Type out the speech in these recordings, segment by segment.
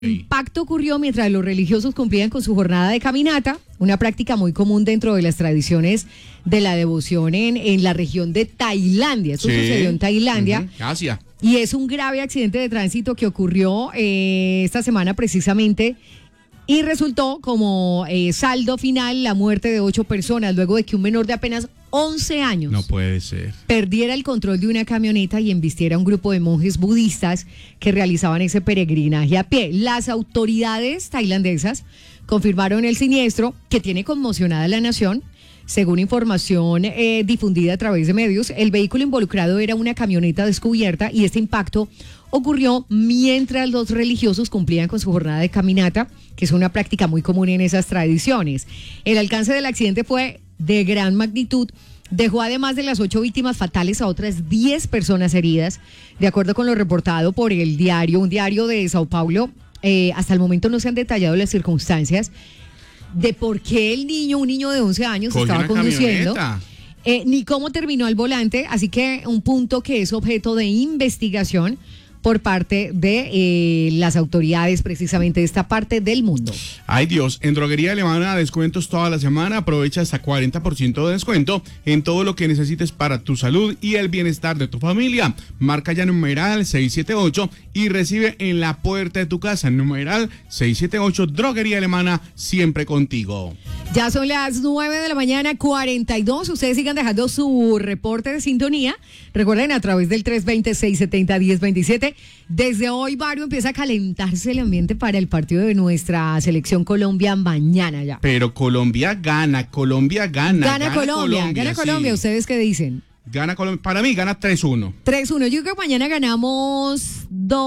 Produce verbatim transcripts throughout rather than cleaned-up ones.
El impacto ocurrió mientras los religiosos cumplían con su jornada de caminata, una práctica muy común dentro de las tradiciones de la devoción en, en la región de Tailandia. Esto Sí. sucedió en Tailandia. Uh-huh. Asia. Y es un grave accidente de tránsito que ocurrió eh, esta semana precisamente y resultó como eh, saldo final la muerte de ocho personas luego de que un menor de apenas once años No puede ser. perdiera el control de una camioneta y embistiera a un grupo de monjes budistas que realizaban ese peregrinaje a pie. Las autoridades tailandesas confirmaron el siniestro que tiene conmocionada a la nación. Según información eh, difundida a través de medios, el vehículo involucrado era una camioneta descubierta y este impacto ocurrió mientras los religiosos cumplían con su jornada de caminata, que es una práctica muy común en esas tradiciones. El alcance del accidente fue de gran magnitud. Dejó además de las ocho víctimas fatales a otras diez personas heridas, de acuerdo con lo reportado por el diario, un diario de Sao Paulo. Eh, hasta el momento no se han detallado las circunstancias de por qué el niño, un niño de once años, Cogió estaba una conduciendo, camioneta. eh, ni cómo terminó al volante, así que un punto que es objeto de investigación por parte de eh, las autoridades precisamente de esta parte del mundo. Ay Dios, en Droguería Alemana descuentos toda la semana, aprovecha hasta cuarenta por ciento de descuento en todo lo que necesites para tu salud y el bienestar de tu familia. Marca ya numeral seiscientos setenta y ocho y recibe en la puerta de tu casa numeral seiscientos setenta y ocho, Droguería Alemana, siempre contigo. Ya son las nueve de la mañana, cuarenta y dos. Ustedes sigan dejando su reporte de sintonía. Recuerden, a través del tres dos cero, seis siete cero, uno cero dos siete. Desde hoy, Mario, empieza a calentarse el ambiente para el partido de nuestra selección Colombia mañana ya. Pero Colombia gana, Colombia gana. Gana, Colombia, gana Colombia. Sí. ¿Ustedes qué dicen? Gana Colombia, para mí gana tres uno. tres uno. Yo creo que mañana ganamos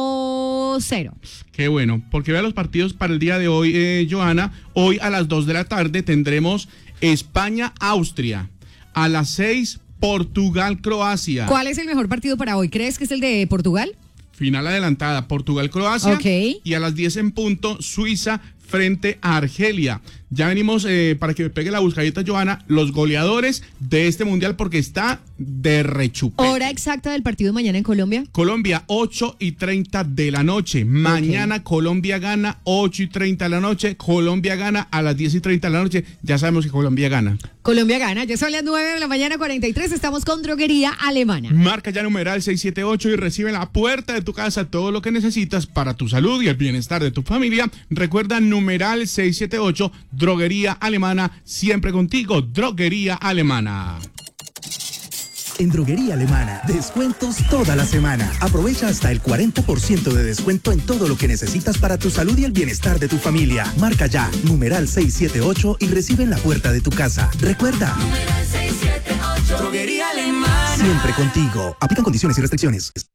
dos cero. Qué bueno, porque vea los partidos para el día de hoy, eh, Johanna. Hoy a las dos de la tarde tendremos España-Austria. A las seis, Portugal-Croacia. ¿Cuál es el mejor partido para hoy? ¿Crees que es el de Portugal? Final adelantada, Portugal-Croacia. Ok. Y a las diez en punto, Suiza frente a Argelia. Ya venimos, eh, para que me pegue la buscadita, Johanna, los goleadores de este mundial porque está de rechupete. ¿Hora exacta del partido de mañana en Colombia? Colombia, ocho y treinta de la noche. Mañana okay. Colombia gana, ocho y treinta de la noche. Colombia gana a las diez y treinta de la noche. Ya sabemos que Colombia gana. Colombia gana. Ya son las nueve de la mañana, cuarenta y tres. Estamos con Droguería Alemana. Marca ya numeral seiscientos setenta y ocho y recibe en la puerta de tu casa todo lo que necesitas para tu salud y el bienestar de tu familia. Recuerda numeral seiscientos setenta y ocho, Droguería Alemana, siempre contigo. Droguería Alemana. En Droguería Alemana, descuentos toda la semana. Aprovecha hasta el cuarenta por ciento de descuento en todo lo que necesitas para tu salud y el bienestar de tu familia. Marca ya, numeral seiscientos setenta y ocho y recibe en la puerta de tu casa. Recuerda, numeral seiscientos setenta y ocho, Droguería Alemana, siempre contigo. Aplican condiciones y restricciones.